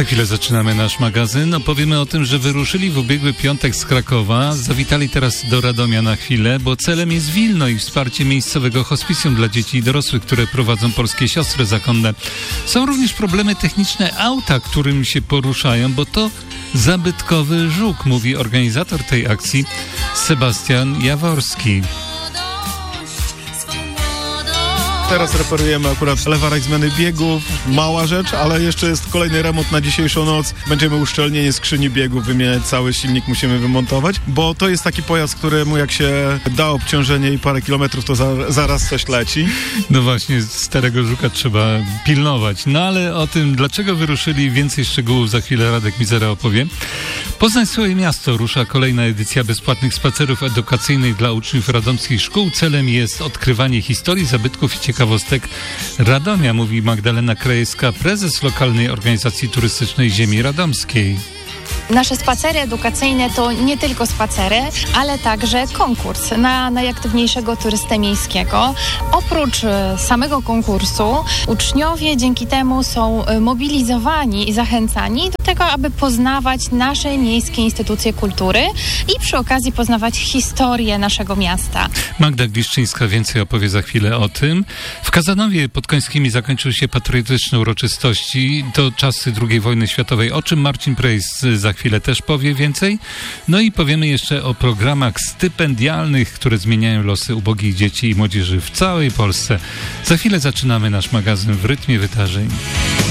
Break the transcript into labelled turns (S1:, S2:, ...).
S1: chwilę zaczynamy nasz magazyn. Opowiemy o tym, że wyruszyli w ubiegły piątek z Krakowa. Zawitali teraz do Radomia na chwilę, bo celem jest Wilno i wsparcie miejscowego hospicjum dla dzieci i dorosłych, które prowadzą polskie siostry zakonne. Są również problemy techniczne auta, którym się poruszają, bo to zabytkowy żuk, mówi organizator tej akcji Sebastian Jaworski.
S2: Teraz reperujemy akurat lewarek zmiany biegów, mała rzecz, ale jeszcze jest kolejny remont na dzisiejszą noc. Będziemy uszczelnienie skrzyni biegów, wymieniać cały silnik, musimy wymontować, bo to jest taki pojazd, któremu jak się da obciążenie i parę kilometrów, to zaraz coś leci.
S1: No właśnie, starego żuka trzeba pilnować. No ale o tym, dlaczego wyruszyli, więcej szczegółów za chwilę Radek Mizera opowie. Poznań swoje miasto, rusza kolejna edycja bezpłatnych spacerów edukacyjnych dla uczniów radomskich szkół. Celem jest odkrywanie historii, zabytków i ciekawostek Radomia, mówi Magdalena Krajewska, prezes lokalnej organizacji turystycznej Ziemi Radomskiej.
S3: Nasze spacery edukacyjne to nie tylko spacery, ale także konkurs na najaktywniejszego turystę miejskiego. Oprócz samego konkursu uczniowie dzięki temu są mobilizowani i zachęcani do tego, aby poznawać nasze miejskie instytucje kultury i przy okazji poznawać historię naszego miasta.
S1: Magda Gliszczyńska więcej opowie za chwilę o tym. W Kazanowie pod Końskimi zakończyły się patriotyczne uroczystości. To czasy II wojny światowej, o czym Marcin Prejs za chwilę też powie więcej. No i powiemy jeszcze o programach stypendialnych, które zmieniają losy ubogich dzieci i młodzieży w całej Polsce. Za chwilę zaczynamy nasz magazyn w rytmie wydarzeń.